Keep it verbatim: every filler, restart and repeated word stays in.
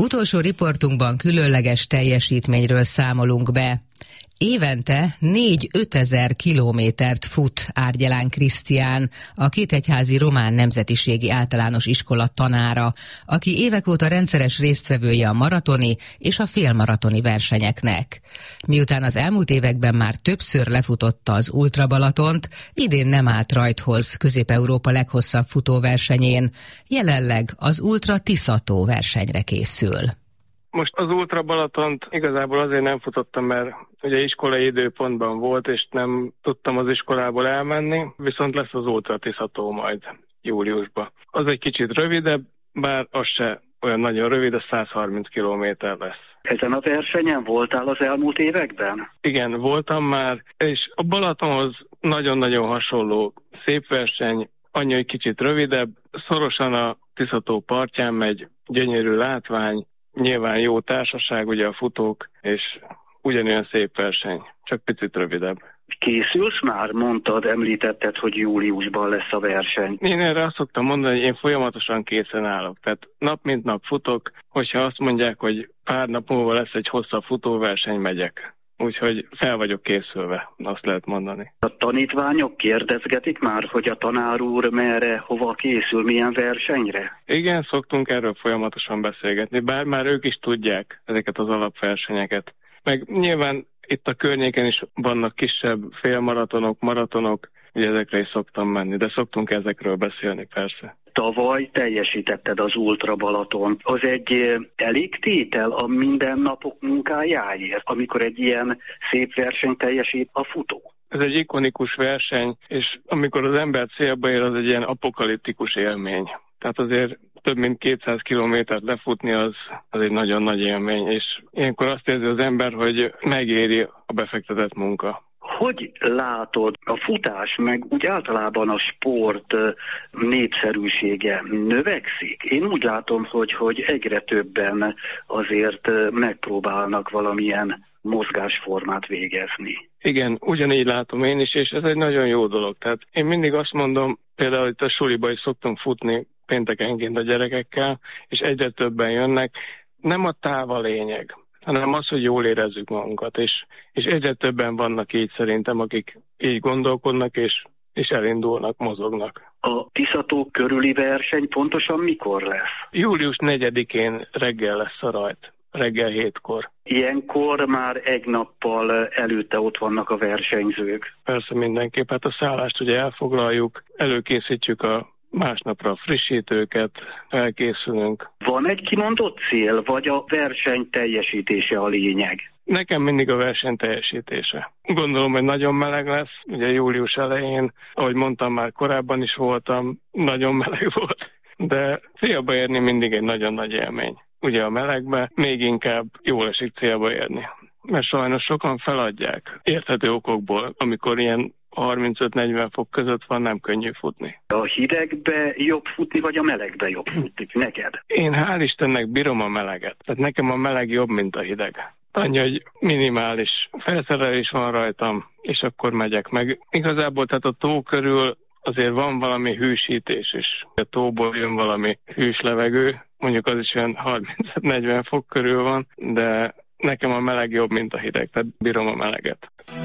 Utolsó riportunkban különleges teljesítményről számolunk be. Évente négy-ötezer kilométert fut Árgyalán Krisztián, a Kétegyházi Román Nemzetiségi Általános Iskola tanára, aki évek óta rendszeres résztvevője a maratoni és a félmaratoni versenyeknek. Miután az elmúlt években már többször lefutotta az Ultra Balatont, idén nem állt rajthoz Közép-Európa leghosszabb futóversenyén. Jelenleg az Ultra Tisza-tó versenyre készül. Most az Ultra Balatont igazából azért nem futottam, mert ugye iskolai időpontban volt, és nem tudtam az iskolából elmenni, viszont lesz az Ultra Tisza-tó majd júliusban. Az egy kicsit rövidebb, bár az se olyan nagyon rövid, az száz harminc kilométer lesz. Ezen a versenyen voltál az elmúlt években? Igen, voltam már, és a Balatonhoz nagyon-nagyon hasonló szép verseny, annyi, hogy kicsit rövidebb, szorosan a Tisza-tó partján megy, gyönyörű látvány, nyilván jó társaság, ugye a futók, és ugyanolyan szép verseny, csak picit rövidebb. Készülsz már? Mondtad, említetted, hogy júliusban lesz a verseny. Én erre azt szoktam mondani, hogy én folyamatosan készen állok. Tehát nap mint nap futok, hogyha azt mondják, hogy pár nap múlva lesz egy hosszabb futóverseny, megyek. Úgyhogy fel vagyok készülve, azt lehet mondani. A tanítványok kérdezgetik már, hogy a tanár úr merre, hova készül, milyen versenyre? Igen, szoktunk erről folyamatosan beszélgetni, bár már ők is tudják ezeket az alapversenyeket. Meg nyilván itt a környéken is vannak kisebb félmaratonok, maratonok, ugye ezekre is szoktam menni, de szoktunk ezekről beszélni persze. Tavaly teljesítetted az Ultra Balaton. Az egy elég tétel a mindennapok munkájáért, amikor egy ilyen szép verseny teljesít a futó? Ez egy ikonikus verseny, és amikor az ember célba ér, az egy ilyen apokaliptikus élmény. Tehát azért több mint kétszáz kilométert lefutni az, az egy nagyon nagy élmény, és ilyenkor azt érzi az ember, hogy megéri a befektetett munka. Hogy látod, a futás, meg úgy általában a sport népszerűsége növekszik? Én úgy látom, hogy, hogy egyre többen azért megpróbálnak valamilyen mozgásformát végezni. Igen, ugyanígy látom én is, és ez egy nagyon jó dolog. Tehát én mindig azt mondom, például itt a suliba is szoktunk futni péntekenként a gyerekekkel, és egyre többen jönnek. Nem a táv a lényeg, hanem az, hogy jól érezzük magunkat, és, és egyre többen vannak így szerintem, akik így gondolkodnak, és, és elindulnak, mozognak. A Tisza-tó körüli verseny pontosan mikor lesz? július negyedikén reggel lesz a rajt, reggel hétkor. Ilyenkor már egy nappal előtte ott vannak a versenyzők. Persze mindenképp, hát a szállást ugye elfoglaljuk, előkészítjük a másnapra a frissítőket, elkészülünk. Van egy kimondott cél, vagy a verseny teljesítése a lényeg? Nekem mindig a verseny teljesítése. Gondolom, hogy nagyon meleg lesz, ugye július elején, ahogy mondtam, már korábban is voltam, nagyon meleg volt, de célba érni mindig egy nagyon nagy élmény. Ugye a melegbe még inkább jól esik célba érni, mert sajnos sokan feladják érthető okokból, amikor ilyen harmincöt-negyven fok között van, nem könnyű futni. A hidegbe jobb futni, vagy a melegbe jobb futni neked? Én hál' Istennek bírom a meleget. Tehát nekem a meleg jobb, mint a hideg. Annyi, hogy minimális felszerelés van rajtam, és akkor megyek meg. Igazából tehát a tó körül azért van valami hűsítés, és a tóból jön valami hűs levegő. Mondjuk az is olyan harminc-negyven fok körül van, de nekem a meleg jobb, mint a hideg, tehát bírom a meleget.